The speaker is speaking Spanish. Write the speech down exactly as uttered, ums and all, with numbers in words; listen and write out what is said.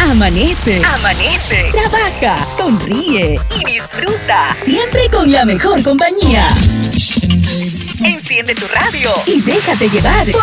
Amanece. Amanece. Trabaja, sonríe y disfruta. Siempre con la mejor compañía. Enciende tu radio y déjate llevar